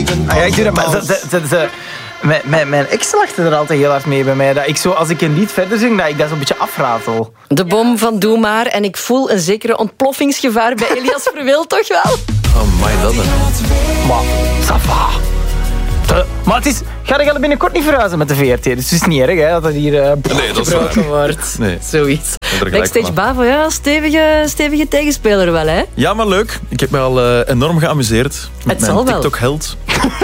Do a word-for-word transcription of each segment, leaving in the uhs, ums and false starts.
leven. Ah, ja, ik doe dat, maar ze, ze, ze, ze, mijn, mijn, mijn ex lachte er altijd heel hard mee bij mij. Dat ik zo, als ik een lied verder zing, dat ik dat zo'n beetje afratel. De bom van Doe Maar. En ik voel een zekere ontploffingsgevaar bij Elias Verwil, toch wel? Oh my god. Maar, ça va. Te, maar het is... Ga je binnenkort niet verhuizen met de V R T? Dus het is niet erg hè, dat het hier uh, Nee, dat is gebroken wordt. Nee. Zoiets. Backstage van. Bavo, ja, stevige, stevige tegenspeler wel, hè? Ja, maar leuk. Ik heb me al uh, enorm geamuseerd. Met Het zal mijn wel. TikTok-held.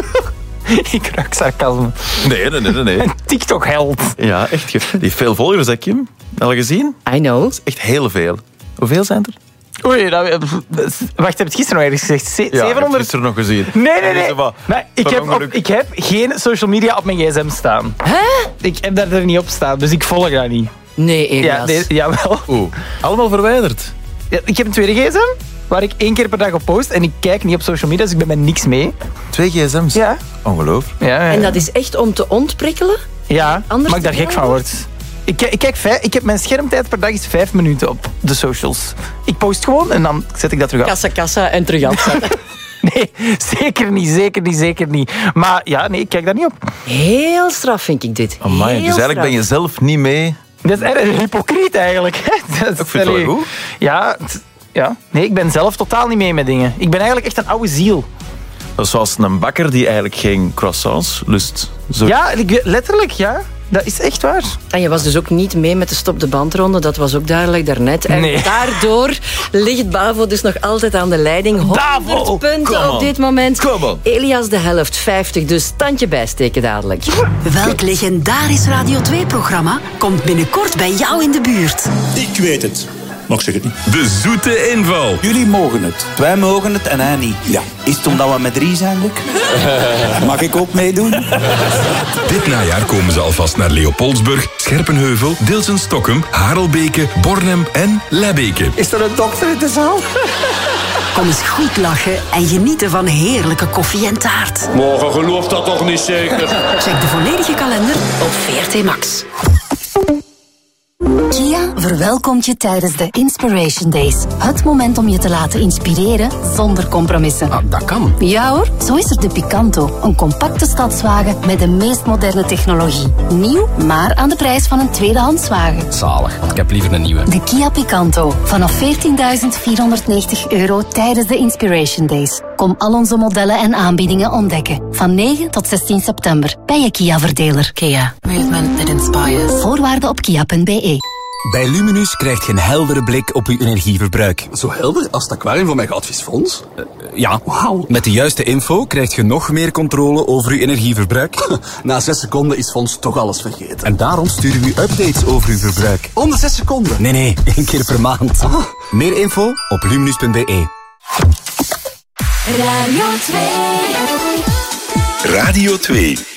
Ik ruik sarcasme. Nee, nee, nee, nee. nee. Een TikTok-held. Ja, echt. ge- Die heeft veel volgers, hè, Kim? Al gezien? I know. Echt heel veel. Hoeveel zijn er? Oei, dat, wacht, heb je het gisteren nog ergens gezegd? Ja, ik heb zevenhonderd? gisteren nog gezien. Nee, nee, Dat nee. is wat nee ik, per heb op, ongeluk. ik heb geen social media op mijn gsm staan. Hè? Ik heb dat er niet op staan, dus ik volg dat niet. Nee, Elias. Ja, nee, jawel. Oeh, allemaal verwijderd. Ja, ik heb een tweede gsm, waar ik één keer per dag op post. En ik kijk niet op social media, dus ik ben met niks mee. Twee gsm's. Ja. Ongelooflijk. Ja, ja. En dat is echt om te ontprikkelen? ja, anders maar ik daar te gek van word. Ik, kijk- ik, kijk vijf, ik heb mijn schermtijd per dag is vijf minuten op de socials. Ik post gewoon en dan zet ik dat terug af. Kassa, kassa en terug afzetten. Nee, zeker niet, zeker niet, zeker niet. Maar ja, nee, ik kijk daar niet op. Heel straf vind ik dit. Amai, Heel dus eigenlijk ben je straf. zelf niet mee. Dat is erg hypocriet eigenlijk. hè. Dat is- Ik vind het wel allee, goed. Ja, het- ja, nee, ik ben zelf totaal niet mee met dingen. Ik ben eigenlijk echt een oude ziel. Dat is zoals een bakker die eigenlijk geen croissants lust. Zo. Ja, ik, letterlijk, ja. Dat is echt waar. En je was dus ook niet mee met de stop de bandronde. Dat was ook duidelijk daarnet. En Nee. daardoor ligt Bavo dus nog altijd aan de leiding. Bavo, honderd punten come op on. dit moment. Come on. Elias de helft, vijftig. Dus standje bijsteken dadelijk. Welk legendarisch Radio twee-programma komt binnenkort bij jou in de buurt? Ik weet het. Maar ik zeg het niet. De zoete inval. Jullie mogen het. Wij mogen het en hij niet. Ja. Is het omdat we met drie zijn, Luc? Mag ik ook meedoen? Dit najaar komen ze alvast naar Leopoldsburg, Scherpenheuvel, Dilsen-Stokkem, Harelbeke, Bornem en Lebbeke. Is er een dokter in de zaal? Kom eens goed lachen en genieten van heerlijke koffie en taart. Morgen gelooft dat toch niet zeker? Check de volledige kalender op V R T Max. Kia verwelkomt je tijdens de Inspiration Days. Het moment om je te laten inspireren zonder compromissen. Ah, dat kan. Ja hoor, zo is er de Picanto. Een compacte stadswagen met de meest moderne technologie. Nieuw, maar aan de prijs van een tweedehandswagen. Zalig, want ik heb liever een nieuwe. De Kia Picanto. Vanaf veertienduizend vierhonderdnegentig euro tijdens de Inspiration Days. Kom al onze modellen en aanbiedingen ontdekken. Van negen tot zestien september. Bij je Kia-verdeler. Kia. Movement that inspires. Voorwaarden op kia punt b e. Bij Luminus krijg je een heldere blik op je energieverbruik. Zo helder als het aquarium van mijn goudvisfonds. Uh, ja, Wauw. met de juiste info krijg je nog meer controle over je energieverbruik. Na zes seconden is Fons toch alles vergeten. En daarom sturen we u updates over uw verbruik. Onder zes seconden. Nee, nee, één keer per maand. Ah. Meer info op luminus punt b e. Radio twee. Radio twee.